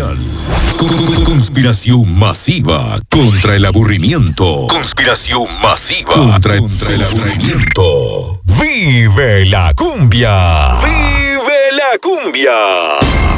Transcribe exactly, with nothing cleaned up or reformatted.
Radial. Conspiración masiva contra el aburrimiento. Conspiración masiva contra, contra el aburrimiento. ¡Vive la cumbia! ¡Vive la cumbia!